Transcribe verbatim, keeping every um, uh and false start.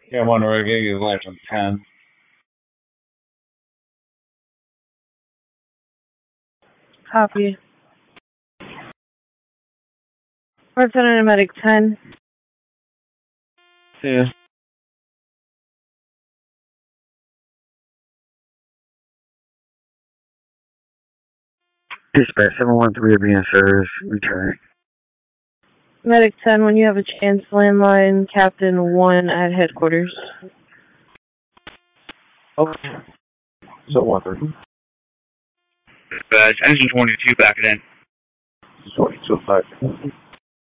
Yeah, one Reggae is left on ten. Copy. Lieutenant Medic ten. Yeah. Dispatch seven one three will be in service. Return. Medic ten, when you have a chance, landline Captain one at headquarters. Okay. So one three. Dispatch, engine twenty-two back it in. twenty-two back.